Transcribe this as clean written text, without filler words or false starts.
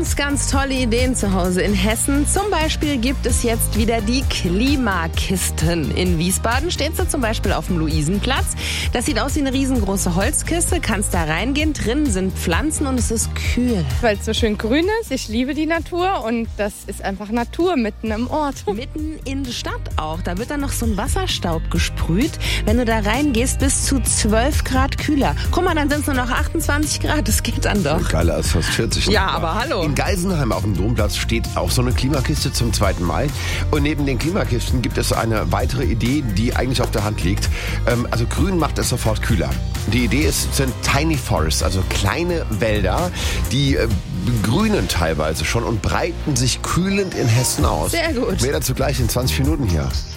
ganz tolle Ideen zu Hause in Hessen. Zum Beispiel gibt es jetzt wieder die Klimakisten. In Wiesbaden steht sie zum Beispiel auf dem Luisenplatz. Das sieht aus wie eine riesengroße Holzkiste. Kannst da reingehen. Drinnen sind Pflanzen und es ist kühl. Weil es so schön grün ist. Ich liebe die Natur und das ist einfach Natur mitten im Ort. Mitten in der Stadt auch. Da wird dann noch so ein Wasserstaub gesprüht. Wenn du da reingehst, bis zu 12 Grad kühler. Guck mal, dann sind es nur noch 28 Grad. Das geht dann doch. Geiler als fast 40. Ja, aber hallo. In Geisenheim auf dem Domplatz steht auch so eine Klimakiste zum 2. Mai. Und neben den Klimakisten gibt es eine weitere Idee, die eigentlich auf der Hand liegt. Also grün macht es sofort kühler. Die Idee sind Tiny Forests, also kleine Wälder, die begrünen teilweise schon und breiten sich kühlend in Hessen aus. Sehr gut. Mehr dazu gleich in 20 Minuten hier.